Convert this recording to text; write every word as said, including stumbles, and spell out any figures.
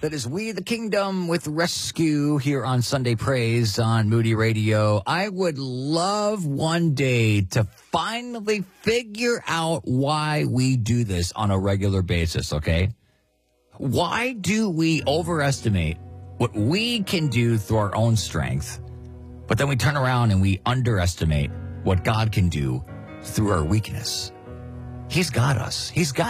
That is We the Kingdom with Rescue here on Sunday Praise on Moody Radio. I would love one day to finally figure out why we do this on a regular basis, okay? Why do we overestimate what we can do through our own strength, but then we turn around and we underestimate what God can do through our weakness? He's got us. He's got